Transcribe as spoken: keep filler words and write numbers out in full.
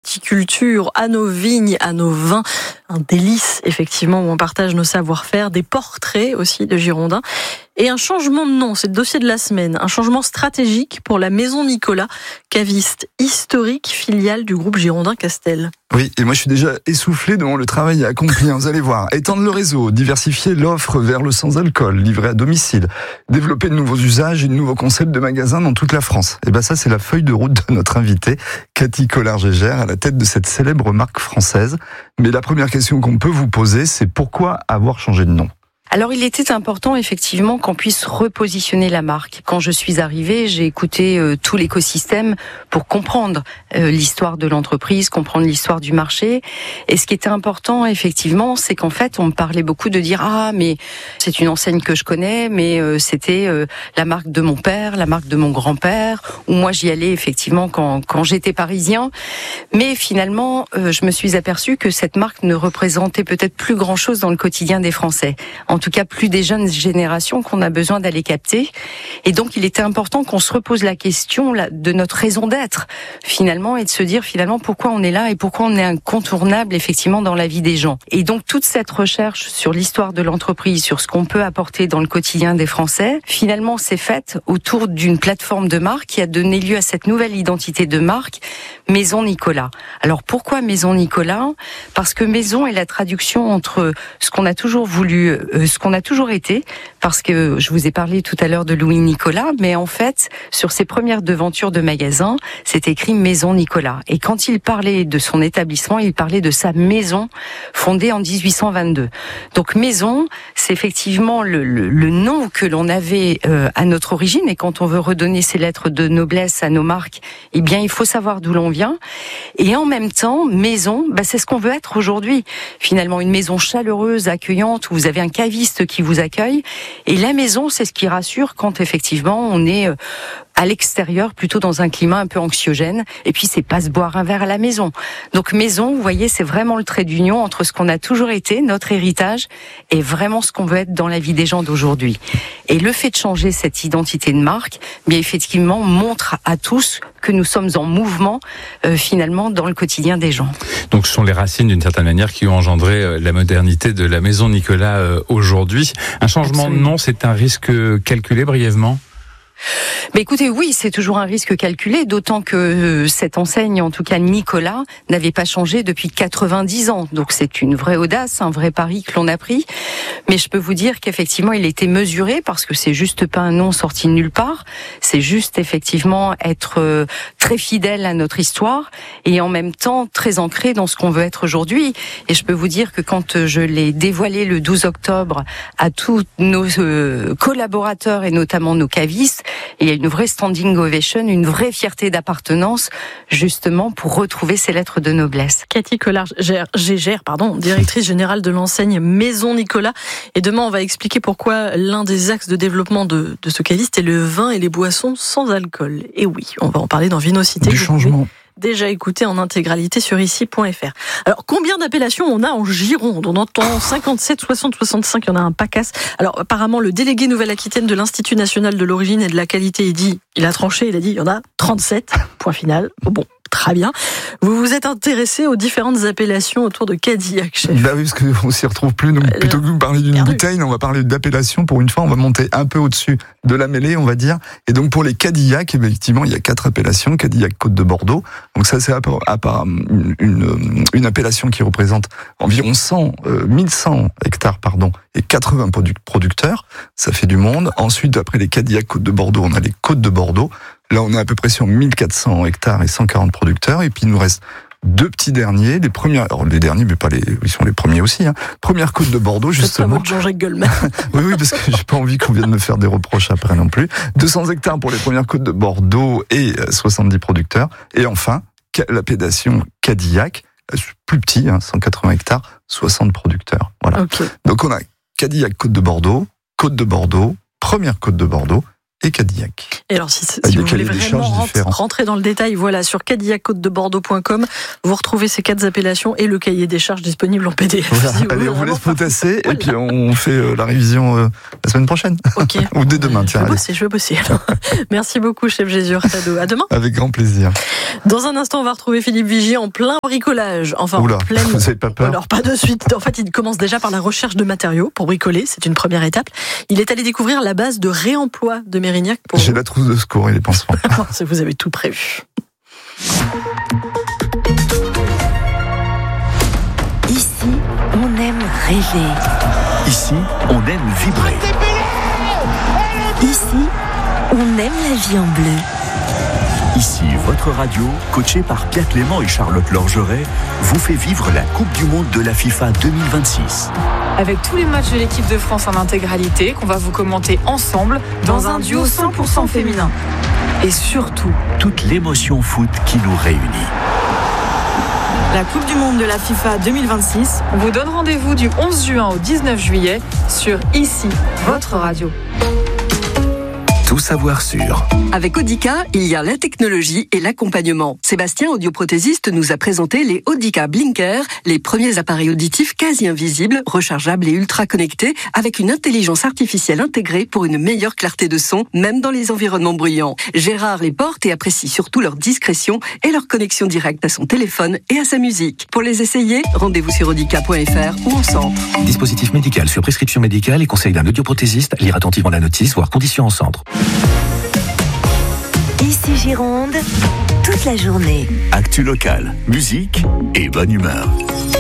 viticulture, à nos vignes, à nos vins. Un délice, effectivement, où on partage nos savoir-faire, des portraits aussi de Girondins. Et un changement de nom, c'est le dossier de la semaine. Un changement stratégique pour la Maison Nicolas, caviste historique, filiale du groupe Girondin Castel. Oui, et moi je suis déjà essoufflé devant le travail accompli, vous allez voir. Étendre le réseau, diversifier l'offre vers le sans-alcool, livrer à domicile, développer de nouveaux usages et de nouveaux concepts de magasins dans toute la France. Et ben ça, c'est la feuille de route de notre invitée, Cathy Collard-Gégère, à la tête de cette célèbre marque française. Mais la première question qu'on peut vous poser, c'est pourquoi avoir changé de nom ? Alors, il était important, effectivement, qu'on puisse repositionner la marque. Quand je suis arrivée, j'ai écouté euh, tout l'écosystème pour comprendre euh, l'histoire de l'entreprise, comprendre l'histoire du marché. Et ce qui était important, effectivement, c'est qu'en fait, on me parlait beaucoup de dire « Ah, mais c'est une enseigne que je connais, mais euh, c'était euh, la marque de mon père, la marque de mon grand-père, ou moi, j'y allais, effectivement, quand, quand j'étais parisien. » Mais finalement, euh, je me suis aperçue que cette marque ne représentait peut-être plus grand-chose dans le quotidien des Français. En En tout cas plus des jeunes générations qu'on a besoin d'aller capter. Et donc il était important qu'on se repose la question de notre raison d'être finalement et de se dire finalement pourquoi on est là et pourquoi on est incontournable effectivement dans la vie des gens. Et donc toute cette recherche sur l'histoire de l'entreprise, sur ce qu'on peut apporter dans le quotidien des Français, finalement s'est faite autour d'une plateforme de marque qui a donné lieu à cette nouvelle identité de marque, Maison Nicolas. Alors pourquoi Maison Nicolas ? Parce que maison est la traduction entre ce qu'on a toujours voulu euh, ce qu'on a toujours été, parce que je vous ai parlé tout à l'heure de Louis Nicolas, mais en fait, sur ses premières devantures de magasins, c'est écrit Maison Nicolas. Et quand il parlait de son établissement, il parlait de sa maison fondée en dix-huit cent vingt-deux. Donc maison, c'est effectivement le, le, le nom que l'on avait euh, à notre origine, et quand on veut redonner ces lettres de noblesse à nos marques, eh bien, il faut savoir d'où l'on vient. Et en même temps, maison, bah, c'est ce qu'on veut être aujourd'hui. Finalement, une maison chaleureuse, accueillante, où vous avez un caviste qui vous accueille. Et la maison, c'est ce qui rassure quand effectivement on est à l'extérieur, plutôt dans un climat un peu anxiogène. Et puis, c'est pas se boire un verre à la maison. Donc, maison, vous voyez, c'est vraiment le trait d'union entre ce qu'on a toujours été, notre héritage, et vraiment ce qu'on veut être dans la vie des gens d'aujourd'hui. Et le fait de changer cette identité de marque, bien effectivement, montre à tous que nous sommes en mouvement, euh, finalement, dans le quotidien des gens. Donc, ce sont les racines, d'une certaine manière, qui ont engendré euh, la modernité de la Maison Nicolas euh, aujourd'hui. Un changement Absolument. de nom, c'est un risque calculé brièvement ? Mais écoutez, oui, c'est toujours un risque calculé, d'autant que euh, cette enseigne, en tout cas Nicolas, n'avait pas changé depuis quatre-vingt-dix ans. Donc c'est une vraie audace, un vrai pari que l'on a pris. Mais je peux vous dire qu'effectivement, il était mesuré, parce que c'est juste pas un nom sorti de nulle part. C'est juste effectivement être euh, très fidèle à notre histoire et en même temps très ancré dans ce qu'on veut être aujourd'hui. Et je peux vous dire que quand je l'ai dévoilé le douze octobre à tous nos euh, collaborateurs et notamment nos cavistes, il y a une vraie standing ovation, une vraie fierté d'appartenance, justement pour retrouver ces lettres de noblesse. Cathy Collard-Gégère, pardon, directrice générale de l'enseigne Maison Nicolas. Et demain, on va expliquer pourquoi l'un des axes de développement de, de ce caviste est le vin et les boissons sans alcool. Et oui, on va en parler dans Vinocité. Du changement. Déjà écouté en intégralité sur ici point f r. Alors, combien d'appellations on a en Gironde ? On entend cinquante-sept, soixante, soixante-cinq, il y en a un pacasse. Alors, apparemment, le délégué Nouvelle-Aquitaine de l'Institut National de l'Origine et de la Qualité, il dit, il a tranché, il a dit, il y en a trente-sept, point final. Bon, très bien. Vous vous êtes intéressé aux différentes appellations autour de Cadillac, chef. Bah oui, parce qu'on s'y retrouve plus. Donc, plutôt que de parler d'une bouteille, on va parler d'appellation. Pour une fois, on va monter un peu au-dessus de la mêlée, on va dire. Et donc, pour les Cadillac, effectivement, il y a quatre appellations. Cadillac Côte de Bordeaux. Donc ça, c'est à part, à part une, une, une appellation qui représente environ cent, euh, mille cent hectares, pardon, et quatre-vingts producteurs. Ça fait du monde. Ensuite, après les Cadillac Côte de Bordeaux, on a les Côtes de Bordeaux. Là, on est à peu près sur mille quatre cents hectares et cent quarante producteurs. Et puis, il nous reste deux petits derniers. Les premiers, alors les derniers, mais pas les, ils sont les premiers aussi, hein. Première Côte de Bordeaux, justement. C'est pas Jean-Jacques Goldman. oui, oui, parce que j'ai pas envie qu'on vienne me faire des reproches après non plus. deux cents hectares pour les premières Côtes de Bordeaux et soixante-dix producteurs. Et enfin, l'appellation Cadillac, plus petit, hein, cent quatre-vingts hectares, soixante producteurs. Voilà. Okay. Donc on a Cadillac Côte de Bordeaux, Côte de Bordeaux, première Côte de Bordeaux et Cadillac. Et alors, si, si vous voulez vraiment rentrer, rentrer dans le détail, voilà, sur cadillac côte de bordeaux point com, vous retrouvez ces quatre appellations et le cahier des charges disponible en P D F. Voilà. Si Allez, on vous laisse potasser voilà. et puis on fait euh, la révision euh, la semaine prochaine. Ok. Ou dès demain, tiens. Je vais bosser, je vais bosser. Merci beaucoup, chef Jésus Hurtado. À demain. Avec grand plaisir. Dans un instant, on va retrouver Philippe Vigier en plein bricolage. Enfin, Oula, en pleine... vous n'avez pas peur? Alors, pas de suite. En fait, il commence déjà par la recherche de matériaux pour bricoler. C'est une première étape. Il est allé découvrir la base de réemploi de Mérignac pour... J'ai la trousse de secours et les pansements. Vous avez tout prévu. Ici, on aime rêver. Ici, on aime vibrer. Ici, on aime la vie en bleu. Ici, votre radio, coachée par Pierre Clément et Charlotte Lorgeret, vous fait vivre la Coupe du Monde de la FIFA deux mille vingt-six. Avec tous les matchs de l'équipe de France en intégralité, qu'on va vous commenter ensemble dans un duo cent pour cent féminin. Et surtout, toute l'émotion foot qui nous réunit. La Coupe du Monde de la FIFA deux mille vingt-six, on vous donne rendez-vous du onze juin au dix-neuf juillet sur Ici, votre radio. Tout savoir sur. Avec Audica, il y a la technologie et l'accompagnement. Sébastien, audioprothésiste, nous a présenté les Audica Blinker, les premiers appareils auditifs quasi invisibles, rechargeables et ultra connectés, avec une intelligence artificielle intégrée pour une meilleure clarté de son, même dans les environnements bruyants. Gérard les porte et apprécie surtout leur discrétion et leur connexion directe à son téléphone et à sa musique. Pour les essayer, rendez-vous sur audica point f r ou en centre. Dispositif médical sur prescription médicale et conseil d'un audioprothésiste. Lire attentivement la notice, voire conditions en centre. Ici Gironde, toute la journée. Actu locale, musique et bonne humeur.